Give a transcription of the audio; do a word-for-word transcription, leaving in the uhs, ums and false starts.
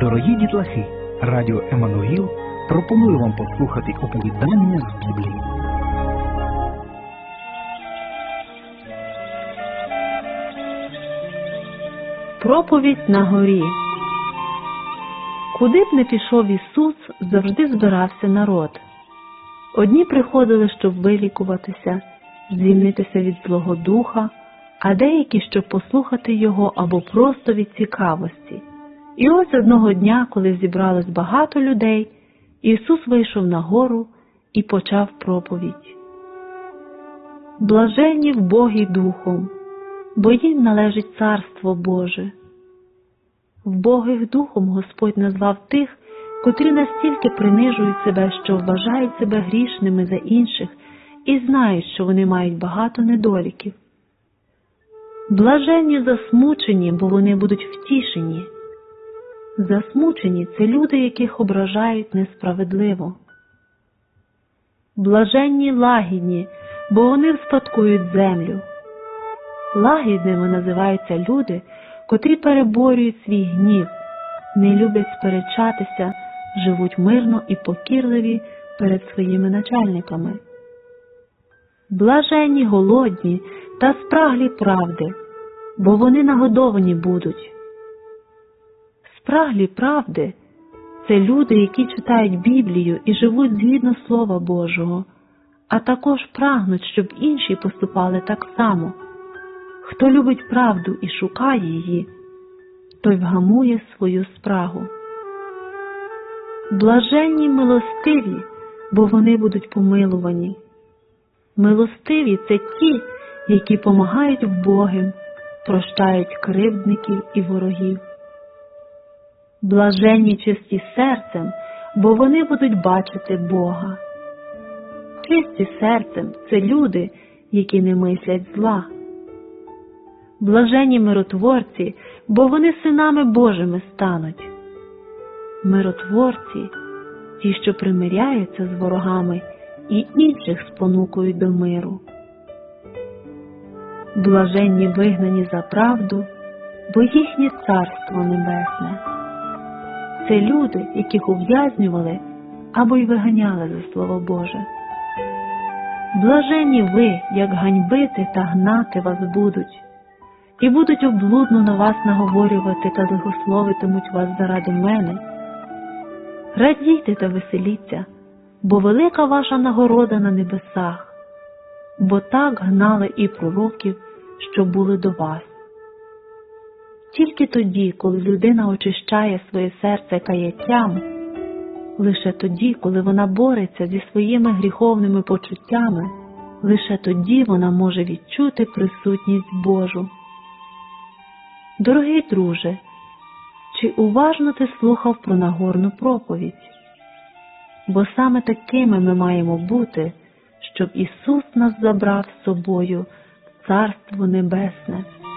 Дорогі дітлахи, радіо Еммануїл пропонує вам послухати оповідання з Біблії. Проповідь на горі. Куди б не пішов Ісус, завжди збирався народ. Одні приходили, щоб вилікуватися, звільнитися від Злого Духа, а деякі, щоб послухати Його або просто від цікавості. І ось одного дня, коли зібралось багато людей, Ісус вийшов на гору і почав проповідь. «Блаженні вбогі духом, бо їм належить Царство Боже». Вбогих духом Господь назвав тих, котрі настільки принижують себе, що вважають себе грішними за інших і знають, що вони мають багато недоліків. Блаженні засмучені, бо вони будуть втішені. Засмучені – це люди, яких ображають несправедливо. Блаженні лагідні, бо вони вспадкують землю. Лагідними називаються люди, котрі переборюють свій гнів, не люблять сперечатися, живуть мирно і покірливі перед своїми начальниками. Блаженні голодні та спраглі правди, бо вони нагодовані будуть. Спраглі правди – це люди, які читають Біблію і живуть згідно Слова Божого, а також прагнуть, щоб інші поступали так само. Хто любить правду і шукає її, той вгамує свою спрагу. Блаженні милостиві, бо вони будуть помилувані. Милостиві – це ті, які помагають вбогим, прощають кривдників і ворогів. Блаженні чисті серцем, бо вони будуть бачити Бога. Чисті серцем – це люди, які не мислять зла. Блаженні миротворці, бо вони синами Божими стануть. Миротворці – ті, що примиряються з ворогами і інших спонукують до миру. Блаженні вигнані за правду, бо їхнє Царство Небесне. Це люди, яких ув'язнювали або й виганяли за Слово Боже. Блаженні ви, як ганьбити та гнати вас будуть, і будуть облудно на вас наговорювати та лихословитимуть вас заради мене. Радійте та веселіться, бо велика ваша нагорода на небесах, бо так гнали і пророків, що були до вас. Тільки тоді, коли людина очищає своє серце каяттям, лише тоді, коли вона бореться зі своїми гріховними почуттями, лише тоді вона може відчути присутність Божу. Дорогий друже, чи уважно ти слухав про Нагорну проповідь? Бо саме такими ми маємо бути, щоб Ісус нас забрав з собою в Царство Небесне.